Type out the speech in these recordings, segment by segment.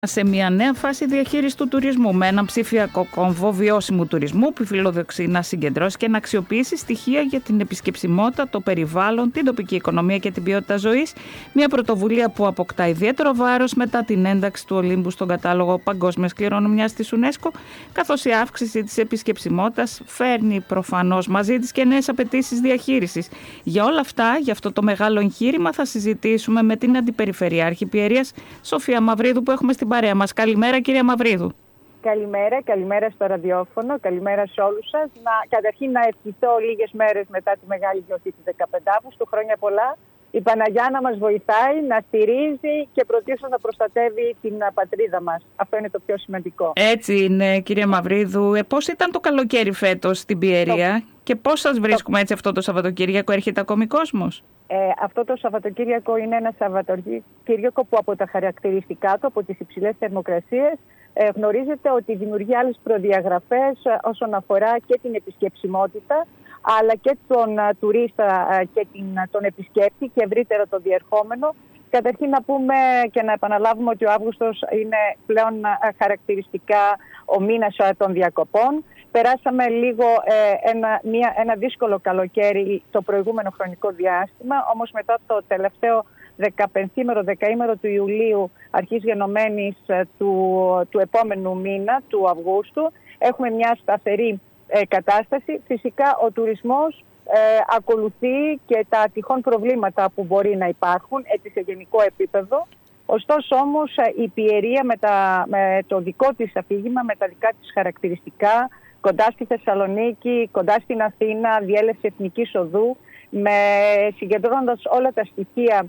Σε μια νέα φάση διαχείρισης του τουρισμού, με έναν ψηφιακό κόμβο βιώσιμου τουρισμού που φιλοδοξεί να συγκεντρώσει και να αξιοποιήσει στοιχεία για την επισκεψιμότητα, το περιβάλλον, την τοπική οικονομία και την ποιότητα ζωής. Μια πρωτοβουλία που αποκτά ιδιαίτερο βάρος μετά την ένταξη του Ολύμπου στον κατάλογο παγκόσμιας κληρονομιάς της UNESCO, καθώς η αύξηση της επισκεψιμότητας φέρνει προφανώς μαζί της και νέες απαιτήσεις διαχείρισης. Για όλα αυτά, για αυτό το μεγάλο εγχείρημα, θα συζητήσουμε με την Αντιπεριφερειάρχη Πιερίας Σοφία Μαυρίδου που έχουμε στην παρέα μας. Καλημέρα, κυρία Μαυρίδου. Καλημέρα στο ραδιόφωνο, καλημέρα σε όλους σας. Καταρχήν να ευχηθώ λίγες μέρες μετά τη μεγάλη γιορτή του 15 Αυγούστου, χρόνια πολλά. Η Παναγιά να μας βοηθάει, να στηρίζει και πρωτίστως να προστατεύει την πατρίδα μας. Αυτό είναι το πιο σημαντικό. Έτσι είναι, κυρία Μαυρίδου. Πώς ήταν το καλοκαίρι φέτος στην Πιερία και πώς σας βρίσκουμε έτσι αυτό το Σαββατοκύριακο? Έρχεται ακόμη κόσμος? Αυτό το Σαββατοκύριακο είναι ένα Σαββατοκύριακο που από τα χαρακτηριστικά του, από τις υψηλές θερμοκρασίες, γνωρίζετε ότι δημιουργεί άλλες προδιαγραφές όσον αφορά και την επισκεψιμότητα, αλλά και τον τουρίστα και τον επισκέπτη και ευρύτερα τον διερχόμενο. Καταρχήν να πούμε και να επαναλάβουμε ότι ο Αύγουστος είναι πλέον χαρακτηριστικά ο μήνας των διακοπών. Περάσαμε λίγο ένα δύσκολο καλοκαίρι το προηγούμενο χρονικό διάστημα, όμως μετά το τελευταίο 15ήμερο του Ιουλίου, αρχής γενομένης του επόμενου μήνα, του Αυγούστου, έχουμε μια σταθερή κατάσταση. Φυσικά ο τουρισμός ακολουθεί και τα τυχόν προβλήματα που μπορεί να υπάρχουν έτσι σε γενικό επίπεδο. Ωστόσο όμως η Πιερία με το δικό της αφήγημα, με τα δικά της χαρακτηριστικά, κοντά στη Θεσσαλονίκη, κοντά στην Αθήνα, διέλευση εθνικής οδού, συγκεντρώνοντας όλα τα στοιχεία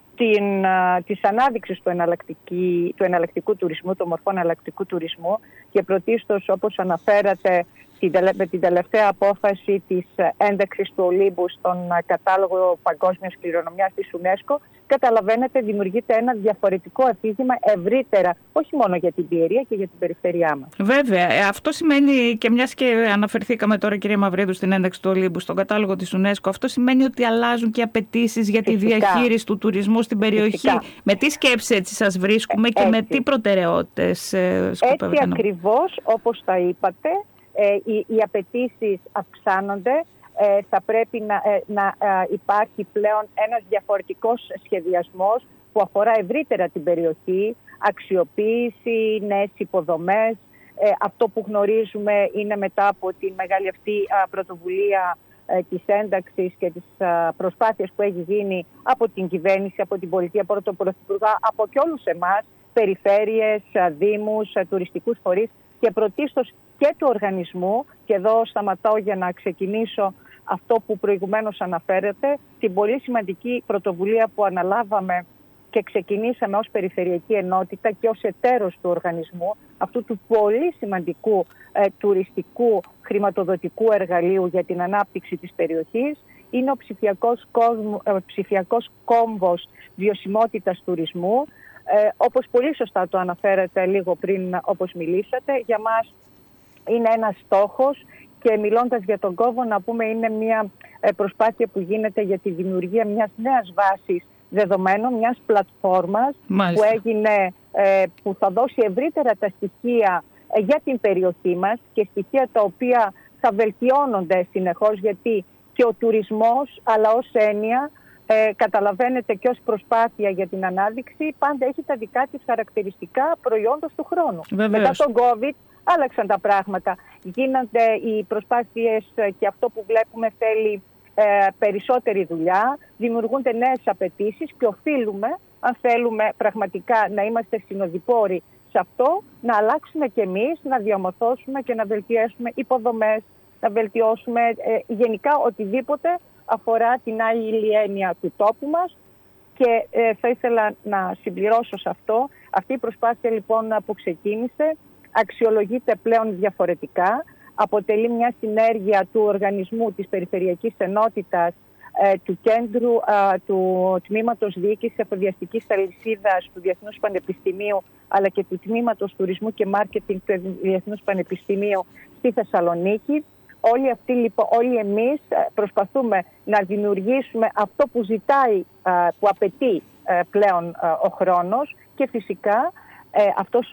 της ανάδειξης του εναλλακτικού τουρισμού, των μορφών εναλλακτικού τουρισμού και πρωτίστως, όπως αναφέρατε, με την τελευταία απόφαση της ένταξης του Ολύμπου στον κατάλογο παγκόσμιας κληρονομιάς της UNESCO, καταλαβαίνετε, δημιουργείται ένα διαφορετικό αφήγημα ευρύτερα, όχι μόνο για την Πιερία και για την περιφέρειά μας. Βέβαια. Αυτό σημαίνει, και μιας και αναφερθήκαμε τώρα, κυρία Μαυρίδου, στην ένταξη του Ολύμπου στον κατάλογο της UNESCO, αυτό σημαίνει ότι αλλάζουν και οι απαιτήσεις για τη διαχείριση του τουρισμού στην περιοχή. Φυσικά. Με τι σκέψεις έτσι σας βρίσκουμε και με τι προτεραιότητες σκοπεύετε? Έτσι ακριβώς όπως τα είπατε. Οι απαιτήσεις αυξάνονται, θα πρέπει να υπάρχει πλέον ένας διαφορετικός σχεδιασμός που αφορά ευρύτερα την περιοχή, αξιοποίηση, νέες υποδομές. Αυτό που γνωρίζουμε είναι μετά από τη μεγάλη αυτή πρωτοβουλία της ένταξης και της προσπάθειας που έχει γίνει από την κυβέρνηση, από την πολιτεία, από τον Πρωθυπουργό, από και όλους εμάς, περιφέρειες, δήμους, τουριστικούς φορείς και πρωτίστως και του οργανισμού, και εδώ σταματάω για να ξεκινήσω αυτό που προηγουμένως αναφέρεται, την πολύ σημαντική πρωτοβουλία που αναλάβαμε και ξεκινήσαμε ως Περιφερειακή Ενότητα και ως εταίρος του οργανισμού, αυτού του πολύ σημαντικού τουριστικού χρηματοδοτικού εργαλείου για την ανάπτυξη της περιοχής, είναι ο ψηφιακός κόμβος βιωσιμότητας τουρισμού. Όπως πολύ σωστά το αναφέρατε λίγο πριν, όπως μιλήσατε, για μας είναι ένας στόχος και μιλώντας για τον κόμβο να πούμε είναι μια προσπάθεια που γίνεται για τη δημιουργία μιας νέας βάσης δεδομένων, μιας πλατφόρμας που θα δώσει ευρύτερα τα στοιχεία για την περιοχή μας και στοιχεία τα οποία θα βελτιώνονται συνεχώς, γιατί και ο τουρισμός αλλά ως έννοια καταλαβαίνετε και ως προσπάθεια για την ανάδειξη πάντα έχει τα δικά της χαρακτηριστικά προϊόντος του χρόνου. Βεβαίως. Μετά τον COVID άλλαξαν τα πράγματα. Γίνονται οι προσπάθειες και αυτό που βλέπουμε θέλει περισσότερη δουλειά, δημιουργούνται νέες απαιτήσεις και οφείλουμε, αν θέλουμε πραγματικά να είμαστε συνοδοιπόροι σε αυτό, να αλλάξουμε κι εμείς, να διαμορφώσουμε και να βελτιώσουμε υποδομές, να βελτιώσουμε γενικά οτιδήποτε αφορά την άλλη έννοια του τόπου μας. Και θα ήθελα να συμπληρώσω σε αυτό. Αυτή η προσπάθεια λοιπόν που ξεκίνησε αξιολογείται πλέον διαφορετικά. Αποτελεί μια συνέργεια του οργανισμού της Περιφερειακής Ενότητας, του Κέντρου, του Τμήματος Διοίκησης Εφοδιαστικής Αλυσίδας του Διεθνούς Πανεπιστημίου, αλλά και του Τμήματος Τουρισμού και Μάρκετινγκ του Διεθνούς Πανεπιστημίου στη Θεσσαλονίκη. Όλοι εμείς προσπαθούμε να δημιουργήσουμε αυτό που ζητάει, που απαιτεί πλέον ο χρόνος και φυσικά αυτός